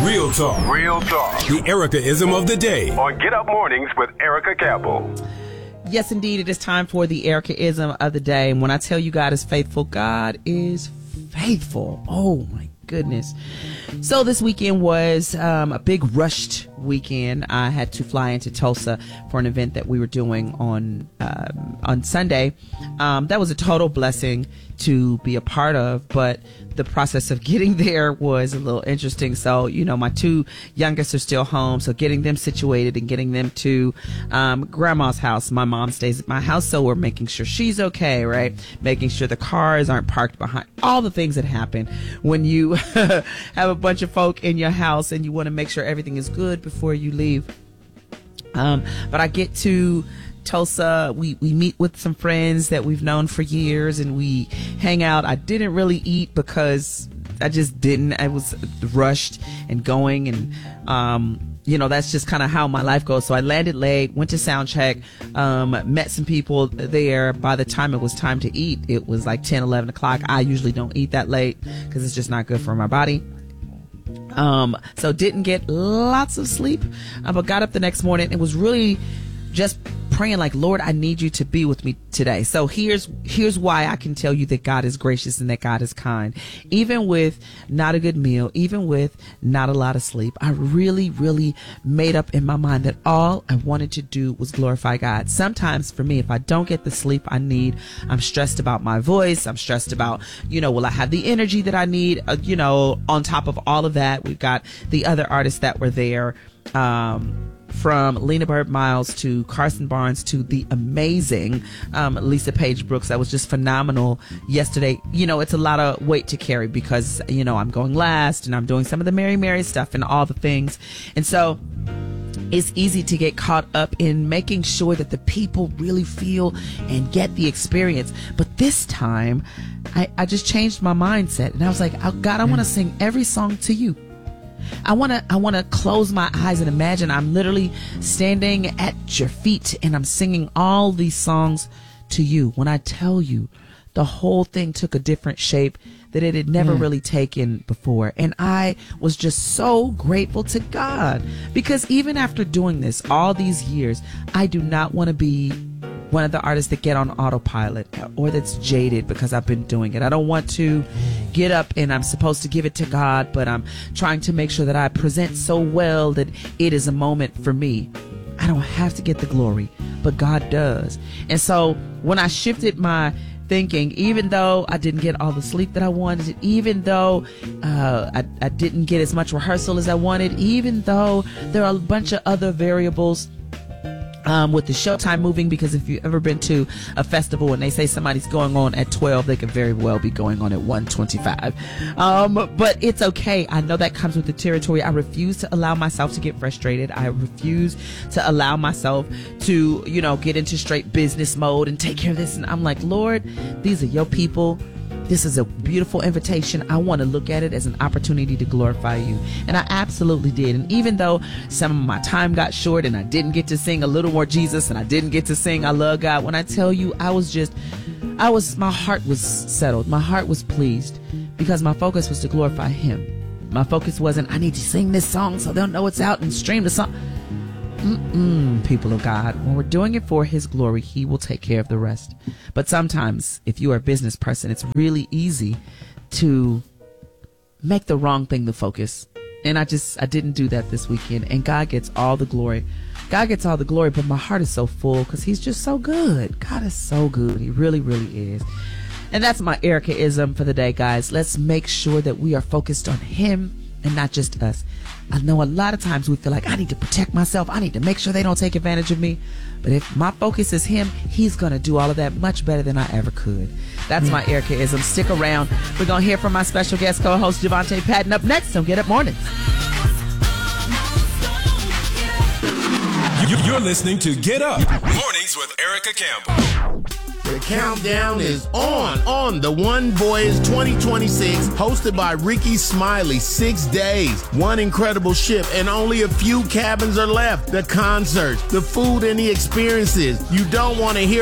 Real talk. Real talk. The Erica-ism of the day. On Get Up Mornings with Erica Campbell. Yes, indeed. It is time for the Erica-ism of the day. And when I tell you God is faithful, God is faithful. Oh, my goodness. So this weekend was a big rushed weekend. I had to fly into Tulsa for an event that we were doing on Sunday. That was a total blessing to be a part of, but the process of getting there was a little interesting. So, you know, my two youngest are still home, so getting them situated and getting them to grandma's house. My mom stays at my house, so we're making sure she's okay, right? Making sure the cars aren't parked behind, all the things that happen when you have a bunch of folk in your house and you want to make sure everything is good before you leave. But I get to Tulsa, we meet with some friends that we've known for years and we hang out. I didn't really eat because I just didn't. I was rushed and going and, you know, that's just kind of how my life goes. So I landed late, went to sound check, met some people there. By the time it was time to eat, it was like 10, 11 o'clock. I usually don't eat that late because it's just not good for my body. So didn't get lots of sleep, but got up the next morning and was really just praying like, Lord, I need you to be with me today. So here's why I can tell you that God is gracious and that God is kind. Even with not a good meal, even with not a lot of sleep, I really, really made up in my mind that all I wanted to do was glorify God. Sometimes for me, if I don't get the sleep I need, I'm stressed about my voice. I'm stressed about, you know, will I have the energy that I need? You know, on top of all of that, we've got the other artists that were there, from Lena Bird Miles to Carson Barnes to the amazing Lisa Page Brooks. That was just phenomenal yesterday. You know, it's a lot of weight to carry because, you know, I'm going last and I'm doing some of the Mary stuff and all the things. And so it's easy to get caught up in making sure that the people really feel and get the experience. But this time, I just changed my mindset and I was like, oh, God, I want to sing every song to you. I want to close my eyes and imagine I'm literally standing at your feet and I'm singing all these songs to you. When I tell you, the whole thing took a different shape that it had never really taken before. And I was just so grateful to God because even after doing this all these years, I do not want to be one of the artists that get on autopilot or that's jaded because I've been doing it. I don't want to get up and I'm supposed to give it to God, but I'm trying to make sure that I present so well that it is a moment for me. I don't have to get the glory, but God does. And so when I shifted my thinking, even though I didn't get all the sleep that I wanted, even though I didn't get as much rehearsal as I wanted, even though there are a bunch of other variables with the showtime moving, because if you've ever been to a festival and they say somebody's going on at 12, they could very well be going on at 1:25. But it's okay. I know that comes with the territory. I refuse to allow myself to get frustrated. I refuse to allow myself to, you know, get into straight business mode and take care of this. And I'm like, Lord, these are your people. This is a beautiful invitation. I want to look at it as an opportunity to glorify you. And I absolutely did. And even though some of my time got short and I didn't get to sing a little more Jesus and I didn't get to sing I Love God, when I tell you, my heart was settled. My heart was pleased because my focus was to glorify him. My focus wasn't, I need to sing this song so they'll know it's out and stream the song. People of God, when we're doing it for his glory, he will take care of the rest. But sometimes if you are a business person, it's really easy to make the wrong thing the focus. And I didn't do that this weekend, and God gets all the glory. God gets all the glory, but my heart is so full because he's just so good. God is so good. He really, really is. And that's my Erica-ism for the day, guys. Let's make sure that we are focused on him and not just us. I know a lot of times we feel like I need to protect myself. I need to make sure they don't take advantage of me. But if my focus is him, he's going to do all of that much better than I ever could. That's my Erica-ism. Stick around. We're going to hear from my special guest co-host, Javante Patton, up next on Get Up Mornings. You're listening to Get Up Mornings with Erica Campbell. The countdown is on the One Voyage 2026, hosted by Ricky Smiley. 6 days, one incredible ship, and only a few cabins are left. The concerts, the food, and the experiences. You don't want to hear